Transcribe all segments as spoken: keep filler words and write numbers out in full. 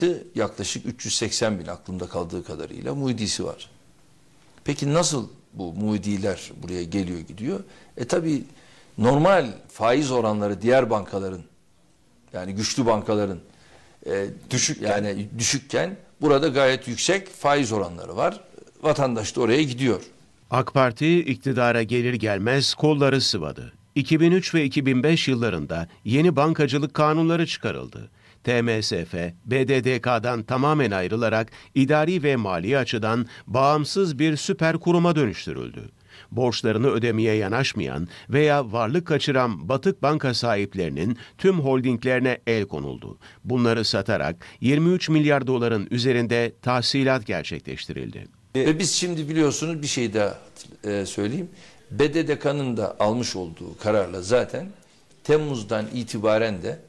Yaklaşık üç yüz seksen bin aklımda kaldığı kadarıyla muidisi var. Peki nasıl bu muidiler buraya geliyor gidiyor? E tabi normal faiz oranları diğer bankaların, yani güçlü bankaların e, düşük yani düşükken burada gayet yüksek faiz oranları var. Vatandaş da oraya gidiyor. AK Parti iktidara gelir gelmez kolları sıvadı. iki bin üç ve iki bin beş yıllarında yeni bankacılık kanunları çıkarıldı. T M S F, B D D K'dan tamamen ayrılarak idari ve mali açıdan bağımsız bir süper kuruma dönüştürüldü. Borçlarını ödemeye yanaşmayan veya varlık kaçıran batık banka sahiplerinin tüm holdinglerine el konuldu. Bunları satarak yirmi üç milyar doların üzerinde tahsilat gerçekleştirildi. Ve biz şimdi biliyorsunuz bir şey daha e, söyleyeyim. B D D K'nın da almış olduğu kararla zaten Temmuz'dan itibaren de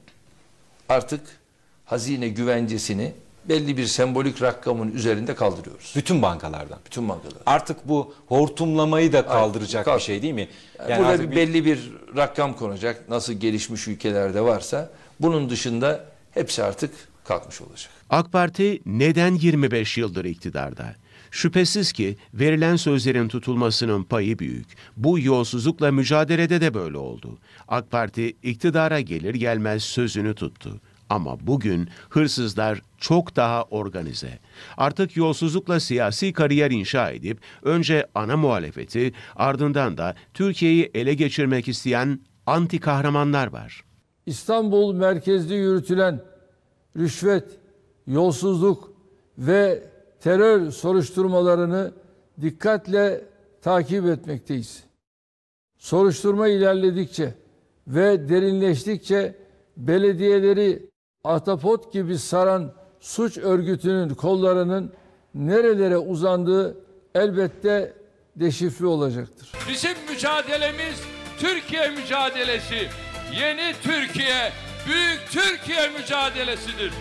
artık hazine güvencesini belli bir sembolik rakamın üzerinde kaldırıyoruz. Bütün bankalardan. Bütün bankalar. Artık bu hortumlamayı da kaldıracak Aynen. bir şey değil mi? Yani burada bir belli bir rakam konacak. Nasıl gelişmiş ülkelerde varsa bunun dışında hepsi artık kalkmış olacak. AK Parti neden yirmi beş yıldır iktidarda? Şüphesiz ki verilen sözlerin tutulmasının payı büyük. Bu yolsuzlukla mücadelede de böyle oldu. AK Parti iktidara gelir gelmez sözünü tuttu. Ama bugün hırsızlar çok daha organize. Artık yolsuzlukla siyasi kariyer inşa edip önce ana muhalefeti ardından da Türkiye'yi ele geçirmek isteyen anti kahramanlar var. İstanbul merkezli yürütülen rüşvet, yolsuzluk ve terör soruşturmalarını dikkatle takip etmekteyiz. Soruşturma ilerledikçe ve derinleştikçe belediyeleri ahtapot gibi saran suç örgütünün kollarının nerelere uzandığı elbette deşifre olacaktır. Bizim mücadelemiz Türkiye mücadelesi, yeni Türkiye, büyük Türkiye mücadelesidir.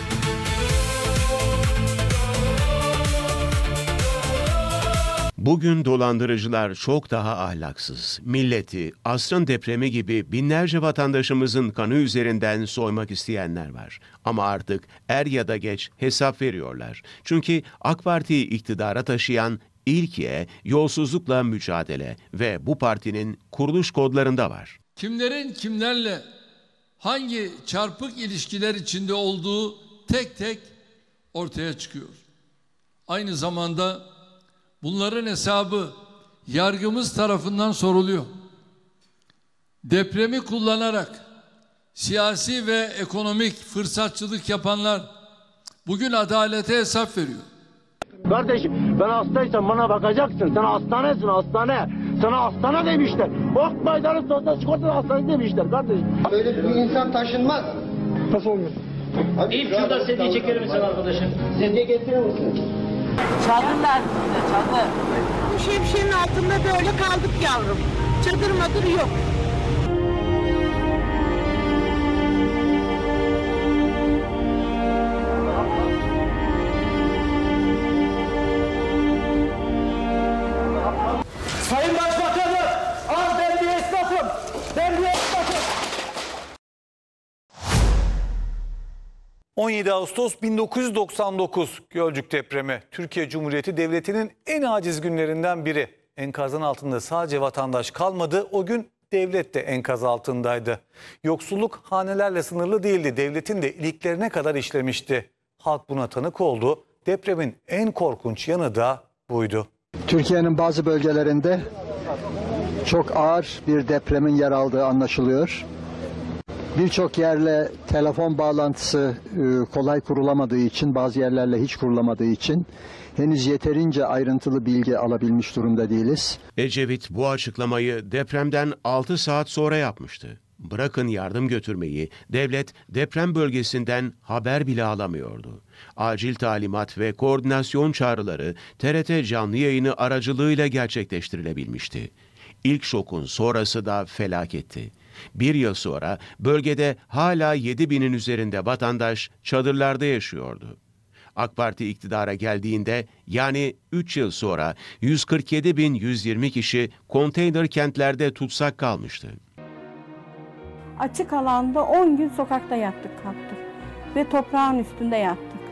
Bugün dolandırıcılar çok daha ahlaksız. Milleti, asrın depremi gibi binlerce vatandaşımızın kanı üzerinden soymak isteyenler var. Ama artık er ya da geç hesap veriyorlar. Çünkü AK Parti'yi iktidara taşıyan ilke yolsuzlukla mücadele ve bu partinin kuruluş kodlarında var. Kimlerin kimlerle hangi çarpık ilişkiler içinde olduğu tek tek ortaya çıkıyor. Aynı zamanda bunların hesabı yargımız tarafından soruluyor. Depremi kullanarak siyasi ve ekonomik fırsatçılık yapanlar bugün adalete hesap veriyor. Kardeşim ben hastaysam bana bakacaksın. Sen hastanesin hastane. Sana hastane demişler. Ok Meydanı Sosyal Sigorta Hastanesi demişler kardeşim. Böyle bir insan taşınmaz. Nasıl olmuyor? İyi şurada sedye çeker misin arkadaşım? Sedye getirir misin? Çadırlar size çadır. Bu şemsiyenin altında böyle kaldık yavrum. Çadır madır yok. Sayın Başbakanım, al ben bir esnafım. Ben bir esnafım. on yedi Ağustos bin dokuz yüz doksan dokuz Gölcük depremi. Türkiye Cumhuriyeti Devleti'nin en aciz günlerinden biri. Enkazın altında sadece vatandaş kalmadı, o gün devlet de enkaz altındaydı. Yoksulluk hanelerle sınırlı değildi, devletin de iliklerine kadar işlemişti. Halk buna tanık oldu. Depremin en korkunç yanı da buydu. Türkiye'nin bazı bölgelerinde çok ağır bir depremin yer aldığı anlaşılıyor. Birçok yerle telefon bağlantısı kolay kurulamadığı için, bazı yerlerle hiç kurulamadığı için henüz yeterince ayrıntılı bilgi alabilmiş durumda değiliz. Ecevit bu açıklamayı depremden altı saat sonra yapmıştı. Bırakın yardım götürmeyi, devlet deprem bölgesinden haber bile alamıyordu. Acil talimat ve koordinasyon çağrıları T R T canlı yayını aracılığıyla gerçekleştirilebilmişti. İlk şokun sonrası da felaketti. Bir yıl sonra bölgede hala yedi binin üzerinde vatandaş çadırlarda yaşıyordu. AK Parti iktidara geldiğinde, yani üç yıl sonra yüz kırk yedi bin yüz yirmi kişi konteyner kentlerde tutsak kalmıştı. Açık alanda on gün sokakta yattık kalktık ve toprağın üstünde yattık.